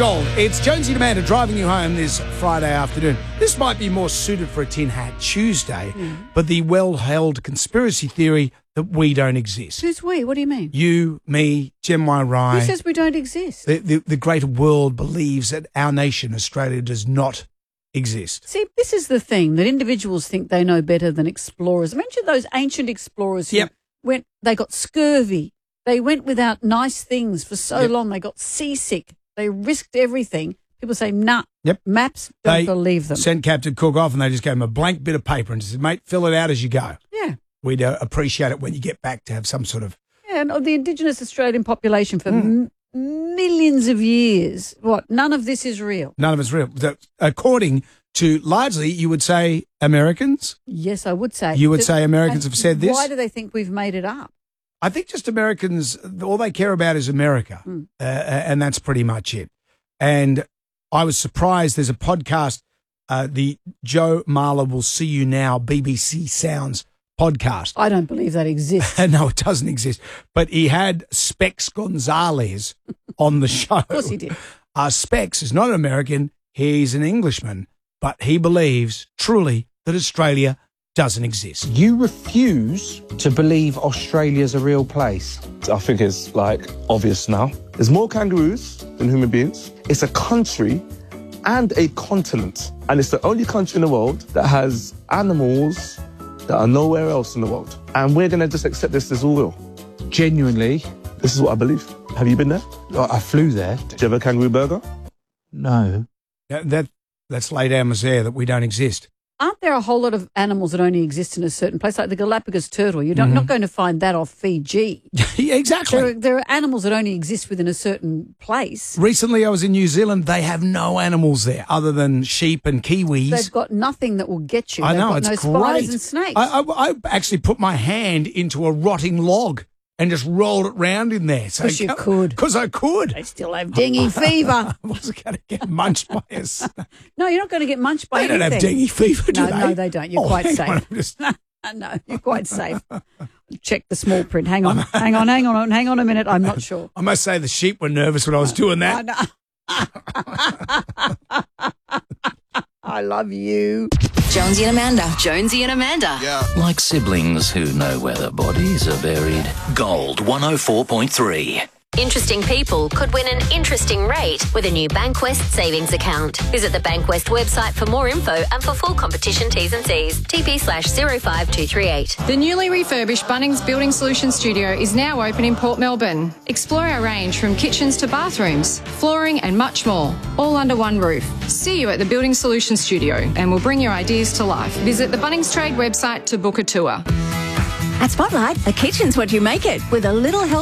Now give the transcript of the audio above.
Gold. It's Jonesy and Amanda driving you home this Friday afternoon. This might be more suited for a Tin Hat Tuesday, but the well-held conspiracy theory that we don't exist. Who's we? What do you mean? You, me, Jem Rai. Who says we don't exist? The greater world believes that our nation, Australia, does not exist. See, this is the thing, that individuals think they know better than explorers. Imagine those ancient explorers who they got scurvy. They went without nice things for so long. They got seasick. They risked everything. People say, nah, maps, don't believe them. Sent Captain Cook off and they just gave him a blank bit of paper and said, mate, fill it out as you go. Yeah. We'd appreciate it when you get back to have some sort of... Yeah, and the Indigenous Australian population for millions of years, none of this is real. None of it's real. According to, largely, you would say Americans? Yes, I would say. You would say Americans have said this? Why do they think we've made it up? I think just Americans, all they care about is America, and that's pretty much it. And I was surprised. There's a podcast, the Joe Marler Will See You Now BBC Sounds podcast. I don't believe that exists. No, it doesn't exist. But he had Specs Gonzalez on the show. Of course he did. Specs is not an American. He's an Englishman. But he believes, truly, that Australia doesn't exist. You refuse to believe Australia's a real place. I think it's obvious now. There's more kangaroos than human beings. It's a country and a continent. And it's the only country in the world that has animals that are nowhere else in the world. And we're going to just accept this as all real. Genuinely. This is what I believe. Have you been there? I flew there. Did you have a kangaroo burger? No. Let's lay down Mazare that we don't exist. Aren't there a whole lot of animals that only exist in a certain place, like the Galapagos turtle? You're not going to find that off Fiji. Yeah, exactly. There are animals that only exist within a certain place. Recently, I was in New Zealand. They have no animals there other than sheep and kiwis. They've got nothing that will get you. I know, They've got it's no great. spiders and snakes. I actually put my hand into a rotting log and just rolled it round in there. Because you could. Because I could. They still have dengue fever. I wasn't going to get munched by a snake. No, you're not going to get munched by anything. They don't have dengue fever, do they? No, they don't. You're quite safe. No, you're quite safe. Check the small print. Hang on a minute. I'm not sure. I must say the sheep were nervous when I was doing that. I love you. Jonesy and Amanda. Jonesy and Amanda. Yeah. Like siblings who know where their bodies are buried. Gold 104.3. Interesting people could win an interesting rate with a new Bankwest savings account. Visit the Bankwest website for more info and for full competition T's and C's. TP/05238. The newly refurbished Bunnings Building Solutions Studio is now open in Port Melbourne. Explore our range from kitchens to bathrooms, flooring and much more, all under one roof. See you at the Building Solutions Studio and we'll bring your ideas to life. Visit the Bunnings Trade website to book a tour. At Spotlight, a kitchen's what you make it with a little help.